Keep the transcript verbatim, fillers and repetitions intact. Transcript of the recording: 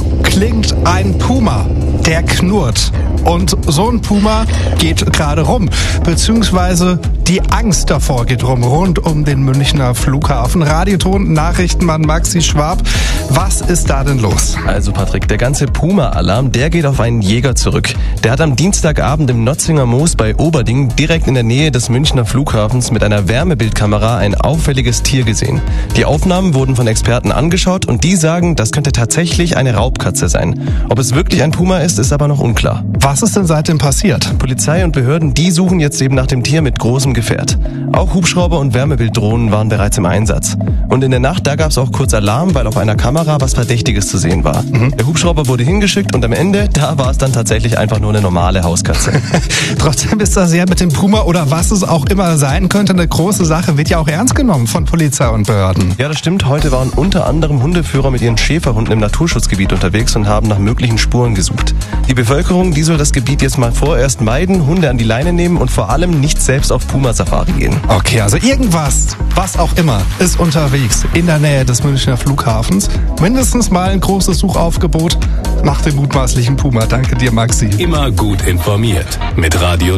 klingt ein Puma, der knurrt. Und so ein Puma geht gerade rum, beziehungsweise die Angst davor geht rum, rund um den Münchner Flughafen. Radioton, Nachrichtenmann Maxi Schwab, was ist da denn los? Also Patrick, der ganze Puma-Alarm, der geht auf einen Jäger zurück. Der hat am Dienstagabend im Notzinger Moos bei Oberding direkt in der Nähe des Münchner Flughafens mit einer Wärmebildkamera ein auffälliges Tier gesehen. Die Aufnahmen wurden von Experten angeschaut und die sagen, das könnte tatsächlich eine Raubkatze sein. Ob es wirklich ein Puma ist, ist aber noch unklar. Was ist denn seitdem passiert? Polizei und Behörden, die suchen jetzt eben nach dem Tier mit großem Gefährt. Auch Hubschrauber und Wärmebilddrohnen waren bereits im Einsatz. Und in der Nacht, da gab es auch kurz Alarm, weil auf einer Kamera was Verdächtiges zu sehen war. Mhm. Der Hubschrauber wurde hingeschickt und am Ende, da war es dann tatsächlich einfach nur eine normale Hauskatze. Trotzdem ist das ja mit dem Puma oder was es auch immer sein könnte, eine große Sache, wird ja auch ernst genommen von Polizei und Behörden. Ja, das stimmt. Heute waren unter anderem Hundeführer mit ihren Schäferhunden im Naturschutzgebiet unterwegs und haben nach möglichen Spuren gesucht. Die Bevölkerung, die soll das Gebiet jetzt mal vorerst meiden, Hunde an die Leine nehmen und vor allem nicht selbst auf Puma-Safari gehen. Okay, also irgendwas, was auch immer, ist unterwegs in der Nähe des Münchner Flughafens. Mindestens mal ein großes Suchaufgebot nach dem mutmaßlichen Puma. Danke dir, Maxi. Immer gut informiert mit Radio